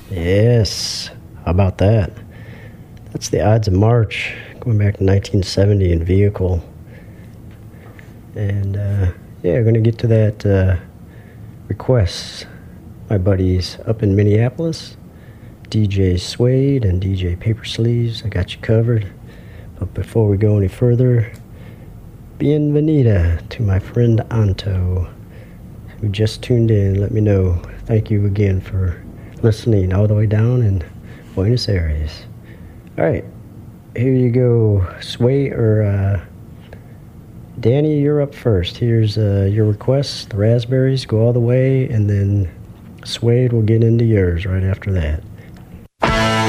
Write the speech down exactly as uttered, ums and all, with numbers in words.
Yes. How about that? That's the Ides of March, going back to nineteen seventy in Vehicle. And, uh, yeah, we're going to get to that uh, request. My buddies up in Minneapolis, D J Suede and D J Paper Sleeves, I got you covered. But before we go any further, bienvenida to my friend Anto, who just tuned in. Let me know. Thank you again for listening all the way down in Buenos Aires. All right, here you go, Sway or uh, Danny. You're up first. Here's uh, your request. The Raspberries go all the way, and then Suede will get into yours right after that.